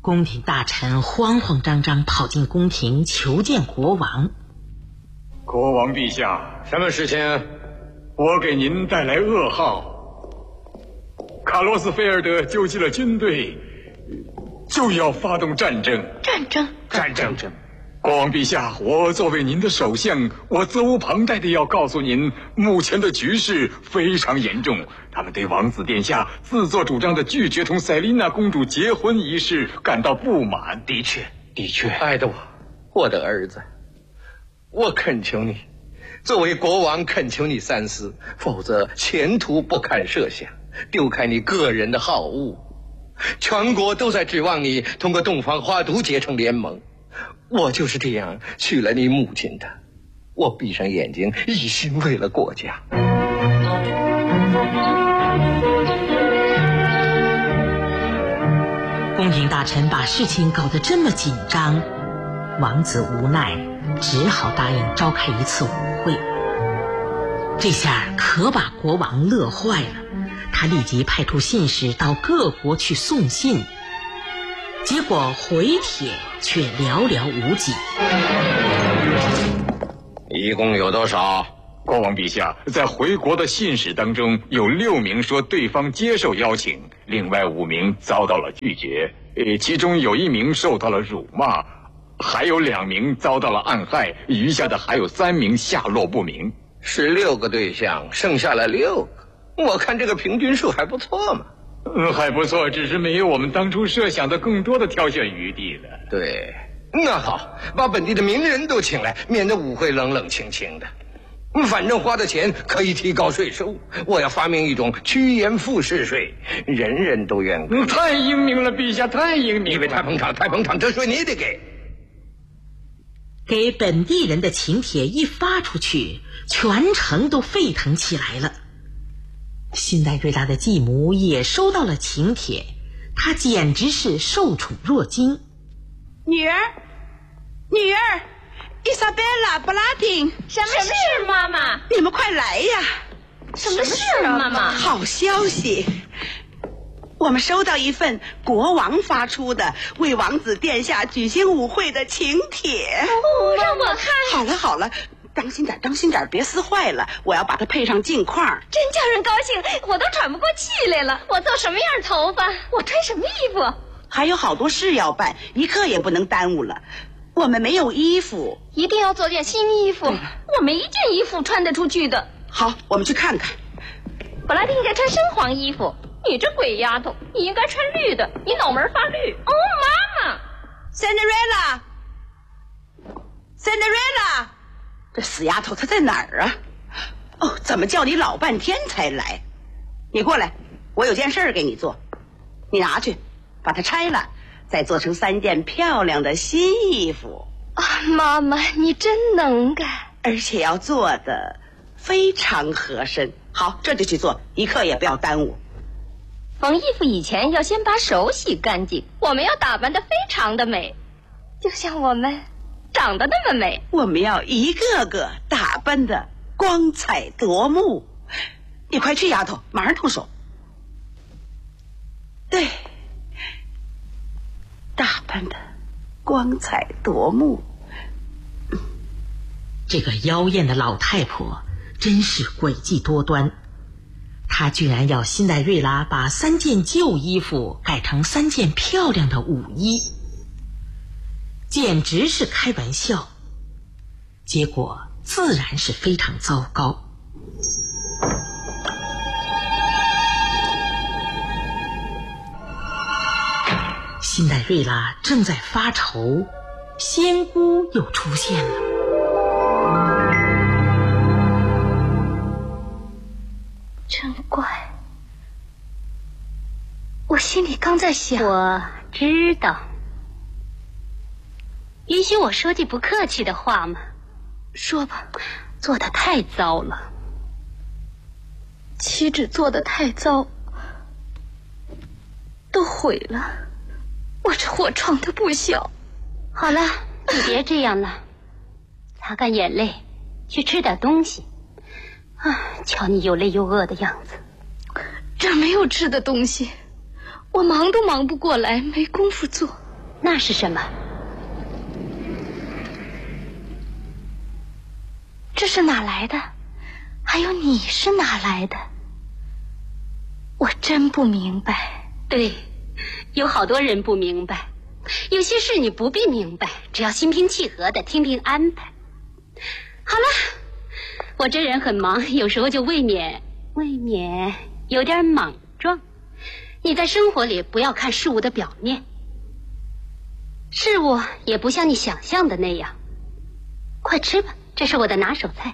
宫廷大臣慌慌张张跑进宫廷求见国王。 国王陛下， 什么事情？ 我给您带来噩耗。卡洛斯菲尔德纠集了军队，就要发动战争。 战争！ 国王陛下，我作为您的首相，我责无旁贷的要告诉您，目前的局势非常严重。他们对王子殿下自作主张的拒绝同塞琳娜公主结婚一事感到不满。 的确，爱的我的儿子，我恳求你，作为国王恳求你三思，否则前途不堪设想，丢开你个人的好恶。全国都在指望你通过洞房花烛结成联盟，我就是这样娶了你母亲的。我闭上眼睛，一心为了国家。 宫廷大臣把事情搞得这么紧张，王子无奈只好答应召开一次舞会。这下可把国王乐坏了，他立即派出信使到各国去送信，结果回帖却寥寥无几。 一共有多少？ 国王陛下，在回国的信使当中，有6名说对方接受邀请，另外5名遭到了拒绝。其中有1名受到了辱骂，还有2名遭到了暗害，余下的还有3名下落不明。 16个对象，剩下了6个。我看这个平均数还不错嘛。 还不错，只是没有我们当初设想的更多的挑选余地了。 对，那好，把本地的名人都请来，免得舞会冷冷清清的。反正花的钱可以提高税收，我要发明一种趋炎附势税，人人都愿意。 太英明了，陛下，太英明了！ 因为太捧场，这税你得给。 给本地人的请帖一发出去，全城都沸腾起来了。辛黛瑞拉的继母也收到了请帖，她简直是受宠若惊。 女儿，伊莎贝拉·布拉丁， 什么事，妈妈？ 你们快来呀！ 什么事啊，妈妈？ 好消息，我们收到一份国王发出的为王子殿下举行舞会的请帖。 哦，让我看。 好了，当心点，别撕坏了，我要把它配上镜框。 真叫人高兴，我都喘不过气来了。我做什么样头发？我穿什么衣服？ 还有好多事要办，一刻也不能耽误了。我们没有衣服， 一定要做件新衣服。我没一件衣服穿得出去的。 好，我们去看看。 布拉丁应该穿深黄衣服，你这鬼丫头，你应该穿绿的，你脑门发绿。哦，妈妈 Cinderella， 这死丫头她在哪儿啊？哦，怎么叫你老半天才来？你过来，我有件事给你做，你拿去把它拆了，再做成3件漂亮的新衣服。 啊，妈妈你真能干， 而且要做的非常合身。好，这就去做，一刻也不要耽误。 缝衣服以前要先把手洗干净，我们要打扮得非常的美，就像我们长得那么美。 我们要一个个打扮的光彩夺目。你快去，丫头，马上动手。对，打扮的光彩夺目。 这个妖艳的老太婆真是诡计多端，她居然要辛黛瑞拉把3件旧衣服改成3件漂亮的舞衣，简直是开玩笑。结果自然是非常糟糕。辛黛瑞拉正在发愁，仙姑又出现了。 真怪，我心里刚在想。 我知道，允许我说句不客气的话吗？ 说吧。 做得太糟了， 岂止做得太糟，都毁了。我这祸闯得不小。 好了，你别这样了，擦干眼泪，去吃点东西。瞧你又累又饿的样子。 这儿没有吃的东西，我忙都忙不过来，没工夫做。 那是什么？ 这是哪来的？还有你是哪来的？我真不明白。 对，有好多人不明白，有些事你不必明白，只要心平气和的听听安排。好了，我这人很忙，有时候就未免有点莽撞。你在生活里不要看事物的表面，事物也不像你想象的那样。快吃吧，这是我的拿手菜。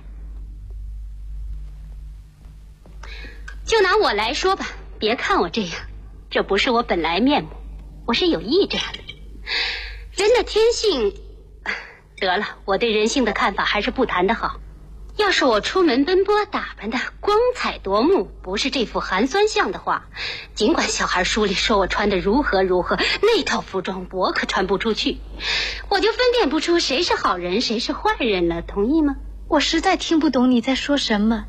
就拿我来说吧，别看我这样，这不是我本来面目，我是有意这样的。人的天性，得了，我对人性的看法还是不谈的好。要是我出门奔波打扮的光彩夺目，不是这副寒酸相的话，尽管小孩书里说我穿的如何，那套服装我可穿不出去，我就分辨不出谁是好人谁是坏人了，同意吗？ 我实在听不懂你在说什么。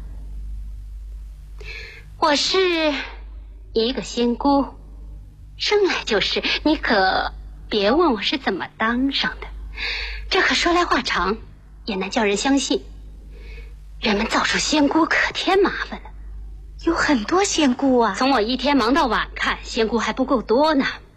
我是一个仙姑，生来就是，你可别问我是怎么当上的，这可说来话长，也难叫人相信。人们造出仙姑可添麻烦了， 有很多仙姑啊。 从我一天忙到晚看，仙姑还不够多呢。